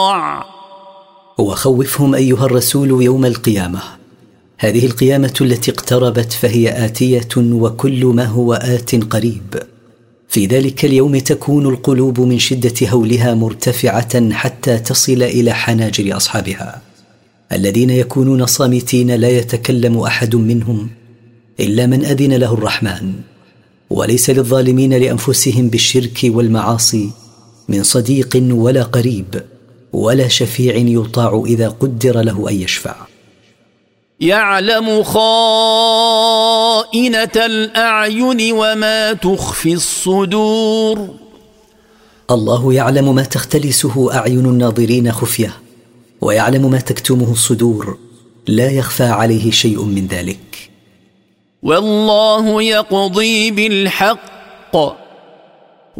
وخوفهم أيها الرسول يوم القيامة، هذه القيامة التي اقتربت فهي آتية، وكل ما هو آت قريب. في ذلك اليوم تكون القلوب من شدة هولها مرتفعة حتى تصل إلى حناجر أصحابها، الذين يكونون صامتين لا يتكلم أحد منهم إلا من أذن له الرحمن، وليس للظالمين لأنفسهم بالشرك والمعاصي من صديق ولا قريب ولا شفيع يطاع إذا قدر له أن يشفع. يعلم خائنة الأعين وما تخفي الصدور. الله يعلم ما تختلسه أعين الناظرين خفية، ويعلم ما تكتمه الصدور، لا يخفى عليه شيء من ذلك. والله يقضي بالحق